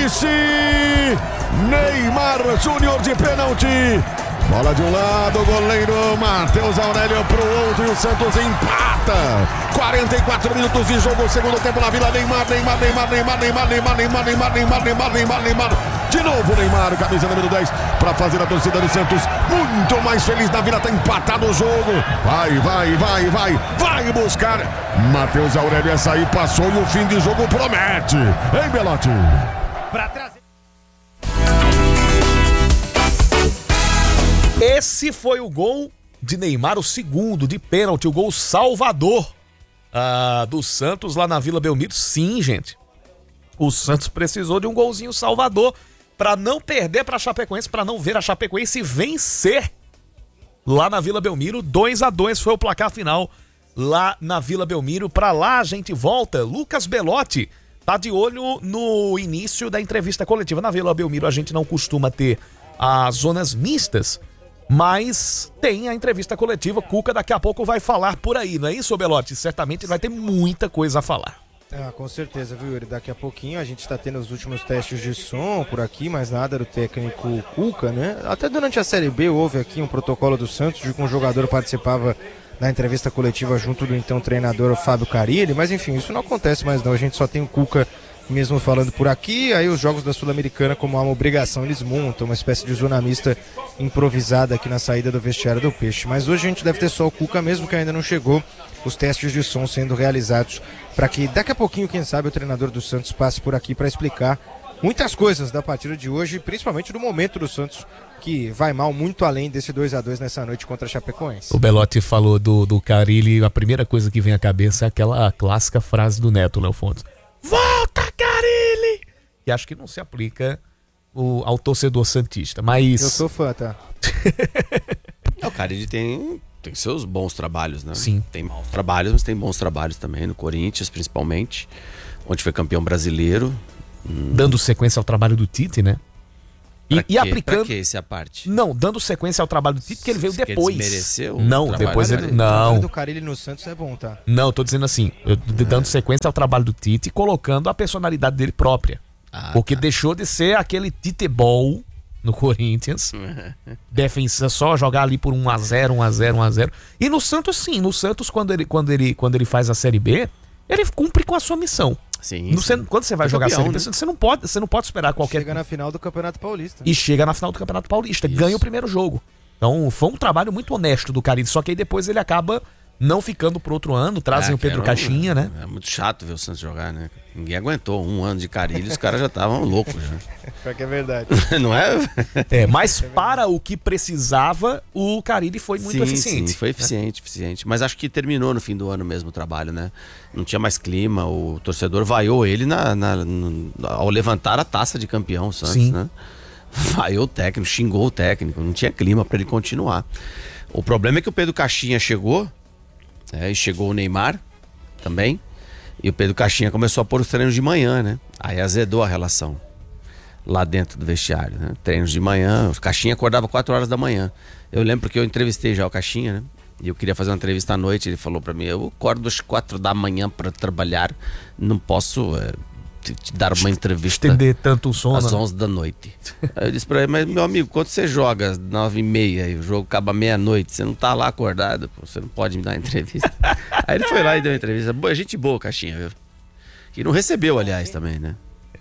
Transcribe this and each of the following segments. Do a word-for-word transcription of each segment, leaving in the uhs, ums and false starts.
Disse Neymar Júnior de pênalti. Bola de um lado, o goleiro Matheus Aurélio pro outro e o Santos empata. quarenta e quatro minutos de jogo, segundo tempo na Vila. Neymar, Neymar, Neymar, Neymar, Neymar, Neymar, Neymar, Neymar, Neymar, Neymar, Neymar, Neymar. De novo Neymar, camisa número dez, para fazer a torcida do Santos muito mais feliz na Vila. Tá empatado o jogo. Vai, vai, vai, vai, vai buscar. Matheus Aurélio, essa aí passou e o fim de jogo promete. Hein, Belotti? Pra trazer. Esse foi o gol de Neymar, o segundo de pênalti, o gol salvador ah, do Santos lá na Vila Belmiro. Sim, gente, o Santos precisou de um golzinho salvador para não perder para a Chapecoense, para não ver a Chapecoense vencer lá na Vila Belmiro. dois a dois foi o placar final lá na Vila Belmiro. Para lá a gente volta. Lucas Belotti tá de olho no início da entrevista coletiva. Na Vila Belmiro a gente não costuma ter as zonas mistas, mas tem a entrevista coletiva. Cuca daqui a pouco vai falar por aí, não é isso, Belotti? Certamente vai ter muita coisa a falar. Ah, com certeza, viu, Yuri? Daqui a pouquinho a gente está tendo os últimos testes de som por aqui, mas nada do técnico Cuca, né? Até durante a Série B houve aqui um protocolo do Santos de que um jogador participava da entrevista coletiva junto do então treinador Fábio Carille, mas enfim, isso não acontece mais não, a gente só tem o Cuca mesmo falando por aqui. Aí os jogos da Sul-Americana, como há uma obrigação, eles montam uma espécie de zona mista improvisada aqui na saída do vestiário do Peixe. Mas hoje a gente deve ter só o Cuca mesmo, que ainda não chegou, os testes de som sendo realizados para que daqui a pouquinho, quem sabe, o treinador do Santos passe por aqui para explicar muitas coisas da partida de hoje, principalmente do momento do Santos, que vai mal muito além desse dois a dois nessa noite contra a Chapecoense. O Belotti falou do, do Carille, a primeira coisa que vem à cabeça é aquela clássica frase do Neto, Léo Fontes: volta, Carille! E acho que não se aplica o, ao torcedor santista, mas... Eu sou fã, tá? O Carille tem, tem seus bons trabalhos, né? Sim. Tem maus trabalhos, mas tem bons trabalhos também, no Corinthians principalmente, onde foi campeão brasileiro. Dando sequência ao trabalho do Tite, né? E, Pra e quê? aplicando... Pra que essa parte? Não, dando sequência ao trabalho do Tite, que ele veio Você depois. quer desmerecer o Não, trabalho depois dele? ele... O trabalho Não, do Carille no Santos é bom, tá? não, eu tô dizendo assim, eu, dando sequência ao trabalho do Tite e colocando a personalidade dele própria. Ah, Porque tá. deixou de ser aquele Tite-ball no Corinthians, defensa só jogar ali por um a zero, um a zero, um a zero. E no Santos sim, no Santos quando ele, quando ele, quando ele faz a Série B, ele cumpre com a sua missão. Sim, No, sim. quando você vai É jogar campeão, a Série B, né? você, não pode, você não pode esperar qualquer... Chega na final do Campeonato Paulista. E chega na final do Campeonato Paulista, Isso. ganha o primeiro jogo. Então foi um trabalho muito honesto do Carille, só que aí depois ele acaba não ficando pro outro ano, trazem É, o Pedro que era um- Caixinha, né? É muito chato ver o Santos jogar, né? Ninguém aguentou um ano de Carille, os caras já estavam loucos já. Pior que é verdade. Não é? É, mas para o que precisava, o Carille foi muito sim, eficiente. Sim, foi eficiente, eficiente. Mas acho que terminou no fim do ano mesmo o trabalho, né? Não tinha mais clima, o torcedor vaiou ele na, na- no- ao levantar a taça de campeão, o Santos, Sim. né? Vaiou o técnico, xingou o técnico, não tinha clima para ele continuar. O problema é que o Pedro Caixinha chegou, né? E chegou o Neymar também, e o Pedro Caixinha começou a pôr os treinos de manhã, né? Aí azedou a relação lá dentro do vestiário, né? Treinos de manhã, o Caixinha acordava quatro horas da manhã. Eu lembro que eu entrevistei já o Caixinha, né? E eu queria fazer uma entrevista à noite, ele falou pra mim: eu acordo às quatro da manhã para trabalhar, não posso é, te, te dar uma entrevista Estender tanto o sono. às né? onze da noite. Aí eu disse pra ele: mas meu amigo, quando você joga às nove e meia e o jogo acaba meia-noite, você não tá lá acordado, pô, você não pode me dar entrevista. Aí ele foi lá e deu uma entrevista. Boa, gente boa, Caixinha, viu? Que não recebeu, aliás, também, né?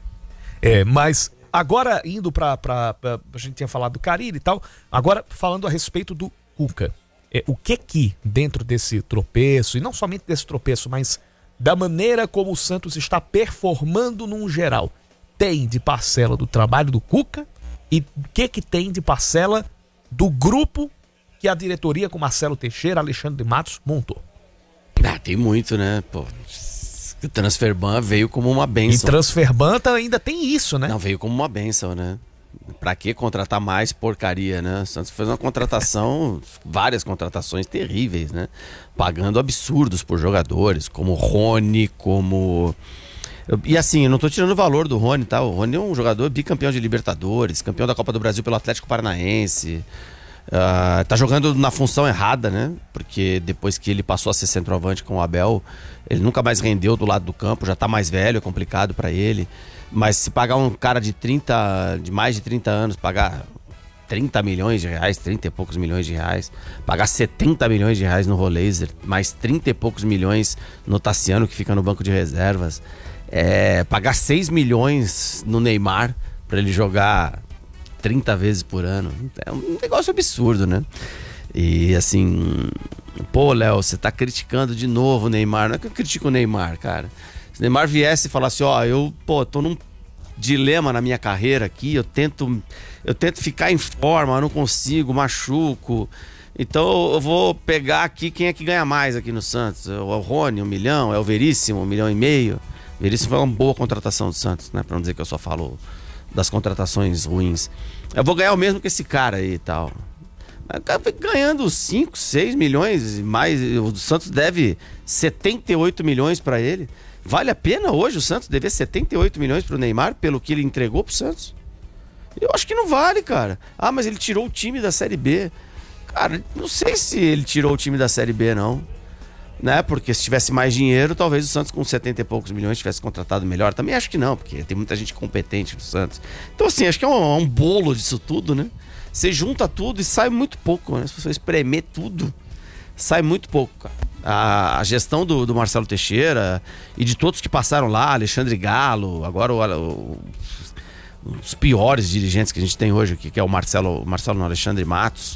É, mas agora indo pra, pra, pra... A gente tinha falado do Carille e tal, agora falando a respeito do Cuca. É, o que que dentro desse tropeço, e não somente desse tropeço, mas da maneira como o Santos está performando num geral, tem de parcela do trabalho do Cuca e o que que tem de parcela do grupo que a diretoria com Marcelo Teixeira, Alexandre de Matos montou? Ah, tem muito, né? Pô, o Transferban veio como uma E benção. Transferbanta ainda tem isso, né? Não, veio como uma benção, né? Pra que contratar mais porcaria, né? O Santos fez uma contratação, várias contratações terríveis, né? Pagando absurdos por jogadores, como Rony, como... Eu- E assim, eu não tô tirando o valor do Rony, tá? O Rony é um jogador bicampeão de Libertadores, campeão da Copa do Brasil pelo Atlético Paranaense. Uh, tá jogando na função errada, né? Porque depois que ele passou a ser centroavante com o Abel, ele nunca mais rendeu do lado do campo, já tá mais velho, é complicado pra ele. Mas se pagar um cara de trinta, de mais de trinta anos, pagar trinta milhões de reais, trinta e poucos milhões de reais, pagar setenta milhões de reais no Roleiser, mais trinta e poucos milhões no Tassiano, que fica no banco de reservas, é, pagar seis milhões no Neymar pra ele jogar trinta vezes por ano, é um negócio absurdo, né? E assim, pô, Léo, você tá criticando de novo o Neymar. Não é que eu critico o Neymar, cara. Se o Neymar viesse e falasse, ó, eu, pô, tô num dilema na minha carreira aqui, eu tento, eu tento ficar em forma, eu não consigo, machuco. Então eu vou pegar aqui quem é que ganha mais aqui no Santos. É o Rony, um milhão, é o Veríssimo, um milhão e meio. O Veríssimo foi uma boa contratação do Santos, né? Pra não dizer que eu só falo das contratações ruins. Eu vou ganhar o mesmo que esse cara aí e tal. Ganhando cinco, seis milhões mais, o Santos deve setenta e oito milhões para ele. Vale a pena hoje o Santos dever setenta e oito milhões pro Neymar pelo que ele entregou pro Santos? Eu acho que não vale, cara. Ah, mas ele tirou o time da Série B. Cara, não sei se ele tirou o time da Série B, não. Né? Porque se tivesse mais dinheiro, talvez o Santos com setenta e poucos milhões tivesse contratado melhor. Também acho que não, porque tem muita gente competente no Santos. Então assim, acho que é um, um bolo disso tudo, né? Você junta tudo e sai muito pouco, né? Se você espremer tudo, sai muito pouco, cara. A, a gestão do, do Marcelo Teixeira e de todos que passaram lá, Alexandre Galo, agora o, o, os piores dirigentes que a gente tem hoje aqui, que é o Marcelo, Marcelo não, Alexandre Matos,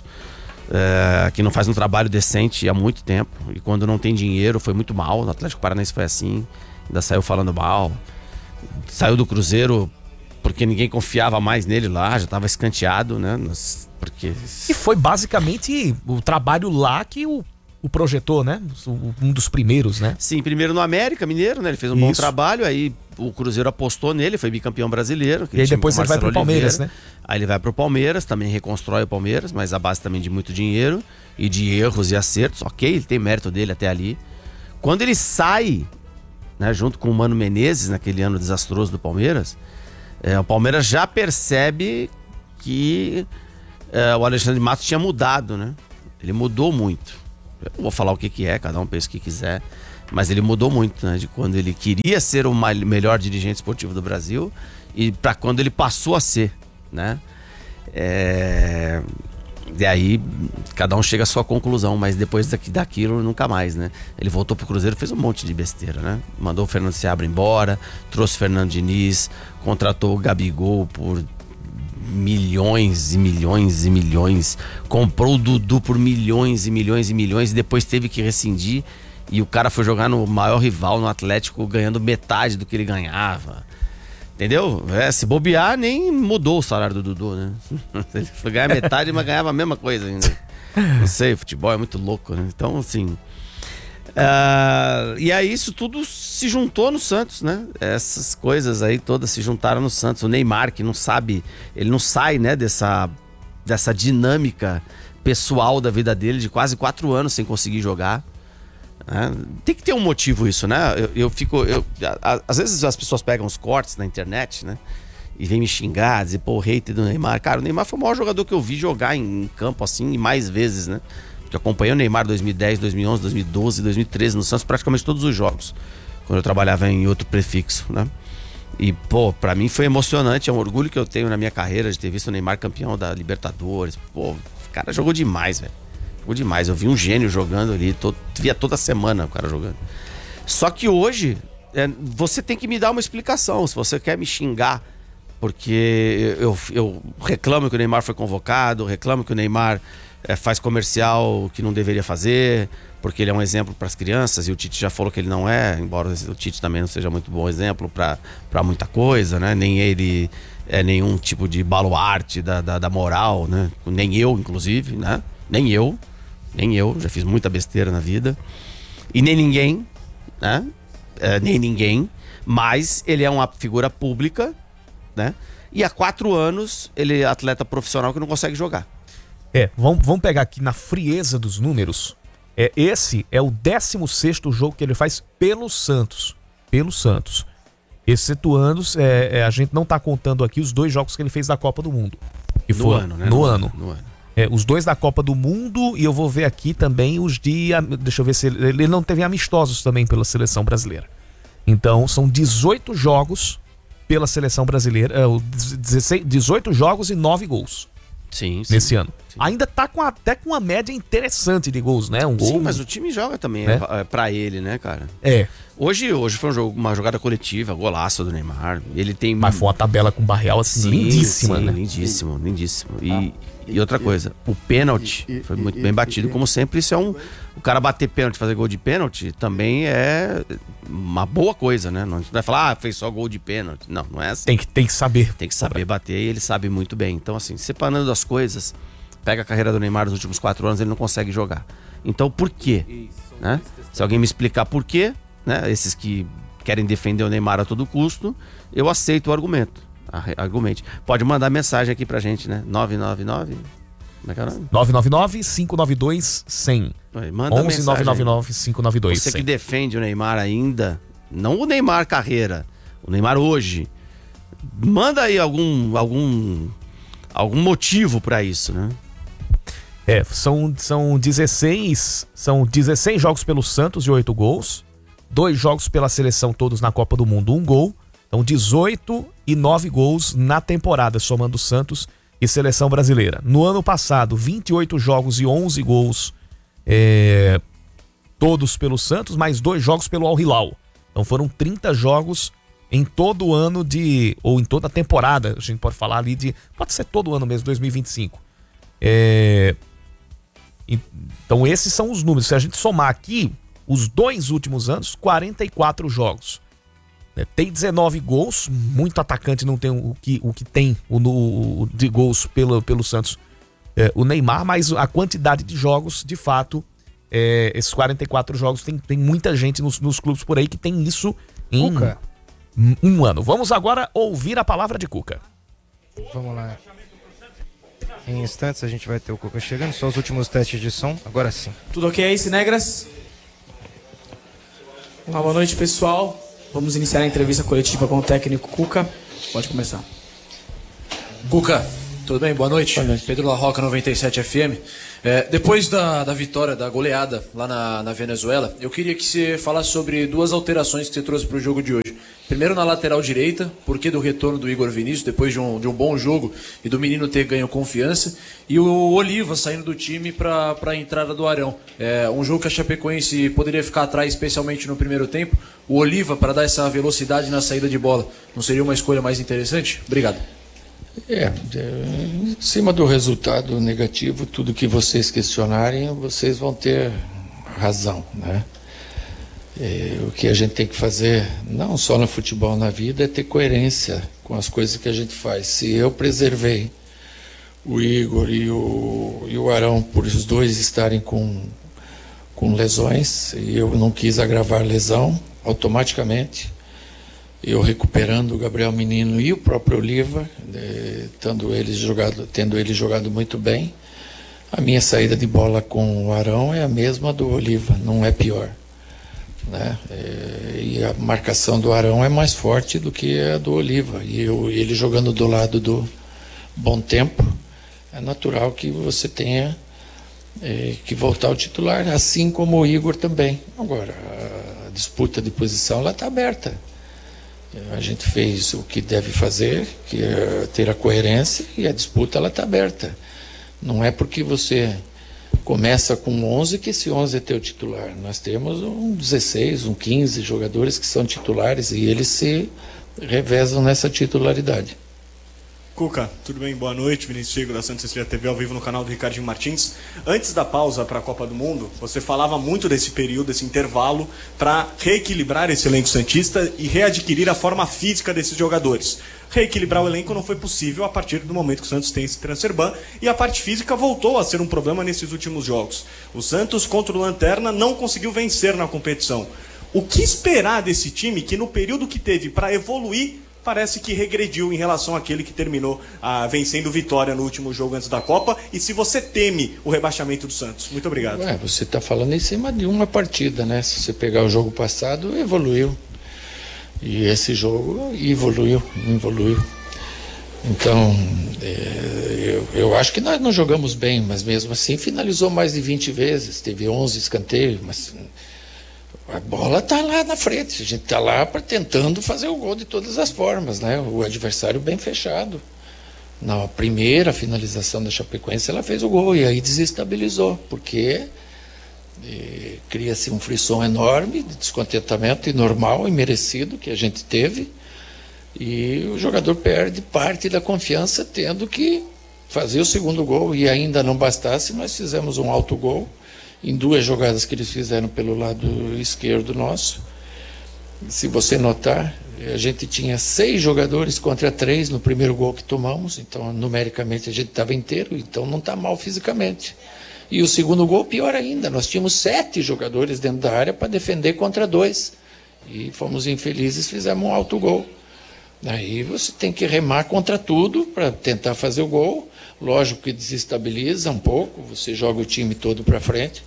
é, que não faz um trabalho decente há muito tempo. E quando não tem dinheiro, foi muito mal. No Atlético Paranaense foi assim, ainda saiu falando mal. Saiu do Cruzeiro porque ninguém confiava mais nele lá, já estava escanteado, né? Porque... E foi basicamente o trabalho lá que o, o projetou, né? Um dos primeiros, né? Sim, primeiro no América Mineiro, né? Ele fez um Isso. bom trabalho, aí o Cruzeiro apostou nele, foi bicampeão brasileiro. E aí depois ele vai pro Palmeiras, né? Aí ele vai pro Palmeiras, também reconstrói o Palmeiras, mas a base também de muito dinheiro e de erros e acertos. Ok, ele tem mérito dele até ali. Quando ele sai, né, junto com o Mano Menezes, naquele ano desastroso do Palmeiras, é, o Palmeiras já percebe que é, o Alexandre Matos tinha mudado, né? Ele mudou muito. Eu não vou falar o que, que é, cada um pensa o que quiser, mas ele mudou muito, né? De quando ele queria ser o melhor dirigente esportivo do Brasil e para quando ele passou a ser, né? É... E aí, cada um chega à sua conclusão, mas depois daqui, daquilo, nunca mais, né? Ele voltou pro Cruzeiro, fez um monte de besteira, né? Mandou o Fernando Seabra embora, trouxe o Fernando Diniz, contratou o Gabigol por milhões e milhões e milhões, comprou o Dudu por milhões e milhões e milhões e depois teve que rescindir e o cara foi jogar no maior rival, no Atlético, ganhando metade do que ele ganhava. Entendeu? É, se bobear, nem mudou o salário do Dudu, né? Ele foi ganhar metade, mas ganhava a mesma coisa ainda. Não sei, futebol é muito louco, né? Então, assim... Uh, e aí isso tudo se juntou no Santos, né? Essas coisas aí todas se juntaram no Santos. O Neymar, que não sabe... Ele não sai, né, dessa, dessa dinâmica pessoal da vida dele, de quase quatro anos sem conseguir jogar. É, tem que ter um motivo isso, né? Eu, eu fico... Eu, a, a, às vezes as pessoas pegam os cortes na internet, né? E vem me xingar, dizer, pô, o hater do Neymar. Cara, o Neymar foi o maior jogador que eu vi jogar em, em campo assim, e mais vezes, né? Porque eu acompanhei o Neymar dois mil e dez, dois mil e onze, dois mil e doze, dois mil e treze no Santos, praticamente todos os jogos, quando eu trabalhava em outro prefixo, né? E, pô, pra mim foi emocionante, é um orgulho que eu tenho na minha carreira de ter visto o Neymar campeão da Libertadores. Pô, o cara jogou demais, velho. Jogou demais. Eu vi um gênio jogando ali, todo, via toda semana o cara jogando. Só que hoje, é, você tem que me dar uma explicação, se você quer me xingar, porque eu, eu reclamo que o Neymar foi convocado, reclamo que o Neymar é, faz comercial que não deveria fazer, porque ele é um exemplo para as crianças, e o Tite já falou que ele não é, embora o Tite também não seja muito bom exemplo para muita coisa, né? Nem ele é nenhum tipo de baluarte da, da, da moral, né? Nem eu, inclusive, né? Nem eu, nem eu, já fiz muita besteira na vida. E nem ninguém, né? É, nem ninguém, mas ele é uma figura pública, né? E há quatro anos ele é atleta profissional que não consegue jogar. É, vamos, vamos pegar aqui na frieza dos números. É, esse é o décimo sexto jogo que ele faz pelo Santos. Pelo Santos. Excetuando, é, é, a gente não tá contando aqui os dois jogos que ele fez da Copa do Mundo. Que no foi, ano, né? No, no ano. No ano. É, os dois da Copa do Mundo, e eu vou ver aqui também os de... Deixa eu ver se ele, ele não teve amistosos também pela seleção brasileira. Então, são dezoito jogos pela seleção brasileira, é, dezesseis, dezoito jogos e nove gols. Sim, sim. Nesse ano. Sim. Ainda tá com até com uma média interessante de gols, né? Um gol. Sim, mas o time joga também, né? é, é pra ele, né, cara? É. Hoje, hoje foi um jogo, uma jogada coletiva, golaço do Neymar. Ele tem. Mas foi uma tabela com Barreal assim, sim, lindíssima, sim, né? Lindíssimo, lindíssimo. E, e outra coisa, o pênalti foi muito bem batido, como sempre. Isso é um. O cara bater pênalti, fazer gol de pênalti, também é uma boa coisa, né? Não vai falar, ah, fez só gol de pênalti. Não, não é assim. Tem que, tem que saber. Tem que saber bater e ele sabe muito bem. Então, assim, separando as coisas, pega a carreira do Neymar nos últimos quatro anos, ele não consegue jogar. Então, por quê? Né? Se alguém me explicar por quê, né? Esses que querem defender o Neymar a todo custo, eu aceito o argumento. Argumente. Pode mandar mensagem aqui pra gente, né? nove nove nove... Como é que é o nome? nove nove nove, cinco nove dois, cem. Manda onze nove nove nove, cinco nove dois, Você cem. que defende o Neymar ainda, não o Neymar carreira, o Neymar hoje, manda aí algum algum algum motivo pra isso, né? É, são, são dezesseis, são dezesseis jogos pelo Santos e oito gols. Dois jogos pela seleção, todos na Copa do Mundo, um gol. Então dezoito e nove gols na temporada, somando Santos e seleção brasileira. No ano passado, vinte e oito jogos e onze gols, é, todos pelo Santos, mais dois jogos pelo Al Hilal. Então foram trinta jogos em todo o ano de... ou em toda a temporada, a gente pode falar ali de... pode ser todo o ano mesmo, dois mil e vinte e cinco. É, então esses são os números. Se a gente somar aqui, os dois últimos anos, quarenta e quatro jogos. Tem dezenove gols, muito atacante não tem o que, o que tem o, o, de gols pelo, pelo Santos, é, o Neymar, mas a quantidade de jogos, de fato, é, esses quarenta e quatro jogos, tem, tem muita gente nos, nos clubes por aí que tem isso em Cuca. um, um ano. Vamos agora ouvir a palavra de Cuca. Vamos lá. Em instantes a gente vai ter o Cuca chegando, só os últimos testes de som, agora sim. Tudo ok aí, Cinegras? Uma boa noite, pessoal. Vamos iniciar a entrevista coletiva com o técnico Cuca. Pode começar. Cuca, tudo bem? Boa noite. Boa noite. Pedro La Roca, noventa e sete F M. É, depois da, da vitória, da goleada lá na, na Venezuela, eu queria que você falasse sobre duas alterações que você trouxe para o jogo de hoje. Primeiro na lateral direita, por que do retorno do Igor Vinícius, depois de um, de um bom jogo e do menino ter ganho confiança, e o Oliva saindo do time para a entrada do Arão. É, um jogo que a Chapecoense poderia ficar atrás, especialmente no primeiro tempo. O Oliva, para dar essa velocidade na saída de bola, não seria uma escolha mais interessante? Obrigado. É, em cima do resultado negativo, tudo que vocês questionarem, vocês vão ter razão, né? É, o que a gente tem que fazer, não só no futebol, na vida, é ter coerência com as coisas que a gente faz. Se eu preservei o Igor e o, e o Arão por os dois estarem com, com lesões, e eu não quis agravar lesão, automaticamente, eu recuperando o Gabriel Menino e o próprio Oliva, eh, tendo, eles jogado, tendo ele jogado muito bem, a minha saída de bola com o Arão é a mesma do Oliva, não é pior. Né? É, e a marcação do Arão é mais forte do que a do Oliva, e eu, ele jogando do lado do Bom Tempo, é natural que você tenha é, que voltar ao titular, assim como o Igor também. Agora, a disputa de posição ela está aberta, a gente fez o que deve fazer, que é ter a coerência, e a disputa ela está aberta. Não é porque você começa com onze que esse onze é teu titular. Nós temos um dezesseis, um quinze jogadores que são titulares e eles se revezam nessa titularidade. Cuca, tudo bem? Boa noite. Vinícius Chico da Santa Cecília T V ao vivo no canal do Ricardinho Martins. Antes da pausa para a Copa do Mundo, você falava muito desse período, desse intervalo, para reequilibrar esse elenco santista e readquirir a forma física desses jogadores. Reequilibrar o elenco não foi possível a partir do momento que o Santos tem esse transfer ban, e a parte física voltou a ser um problema nesses últimos jogos. O Santos contra o Lanterna não conseguiu vencer na competição. O que esperar desse time que no período que teve para evoluir parece que regrediu em relação àquele que terminou ah, vencendo Vitória no último jogo antes da Copa, e se você teme o rebaixamento do Santos? Muito obrigado. Ué, você está falando em cima de uma partida, né? Se você pegar o jogo passado, evoluiu. E esse jogo evoluiu, evoluiu. Então, é, eu, eu acho que nós não jogamos bem, mas mesmo assim finalizou mais de vinte vezes, teve onze escanteios, mas a bola está lá na frente, a gente está lá pra, tentando fazer o gol de todas as formas, né? O adversário bem fechado. Na primeira finalização da Chapecoense ela fez o gol e aí desestabilizou, porque é, cria-se um frisson enorme de descontentamento, e normal e merecido, que a gente teve. E o jogador perde parte da confiança, tendo que fazer o segundo gol. E ainda não bastasse, nós fizemos um autogol em duas jogadas que eles fizeram pelo lado esquerdo nosso. Se você notar, a gente tinha seis jogadores contra três no primeiro gol que tomamos. Então, numericamente, a gente estava inteiro, então não está mal fisicamente. E o segundo gol, pior ainda, nós tínhamos sete jogadores dentro da área para defender contra dois. E fomos infelizes, fizemos um autogol. Aí você tem que remar contra tudo para tentar fazer o gol. Lógico que desestabiliza um pouco, você joga o time todo para frente.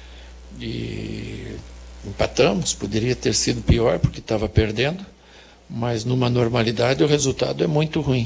E empatamos, poderia ter sido pior porque estava perdendo, mas numa normalidade o resultado é muito ruim.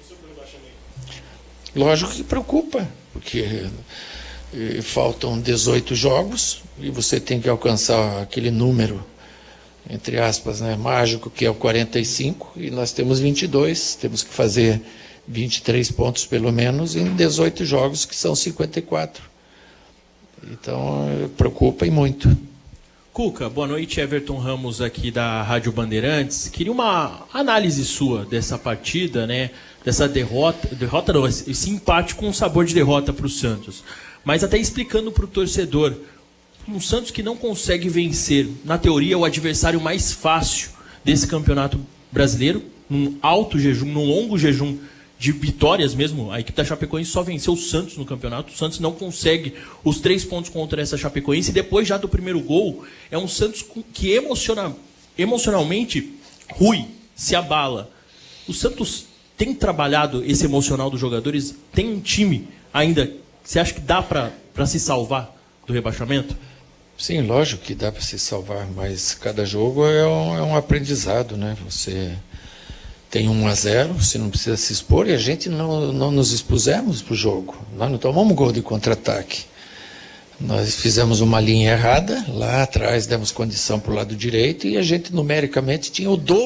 Lógico que preocupa, porque eh, faltam dezoito jogos e você tem que alcançar aquele número, entre aspas, né, mágico, que é o quarenta e cinco, e nós temos vinte e dois, temos que fazer vinte e três pontos pelo menos em dezoito jogos, que são cinquenta e quatro. Então, preocupa e muito. Cuca, boa noite, Everton Ramos aqui da Rádio Bandeirantes. Queria uma análise sua dessa partida, né, dessa derrota, derrota não, esse empate com sabor de derrota para o Santos, mas até explicando para o torcedor, um Santos que não consegue vencer, na teoria, o adversário mais fácil desse campeonato brasileiro, num alto jejum, num longo jejum de vitórias mesmo. A equipe da Chapecoense só venceu o Santos no campeonato. O Santos não consegue os três pontos contra essa Chapecoense. E depois já do primeiro gol, é um Santos que emociona, emocionalmente rui, se abala. O Santos tem trabalhado esse emocional dos jogadores? Tem um time ainda, você acha que dá para se salvar do rebaixamento? Sim, lógico que dá para se salvar, mas cada jogo é um, é um aprendizado, né? Você tem um a zero, você não precisa se expor, e a gente não, não nos expusemos para o jogo. Nós não tomamos gol de contra-ataque. Nós fizemos uma linha errada, lá atrás demos condição para o lado direito, e a gente numericamente tinha o dobro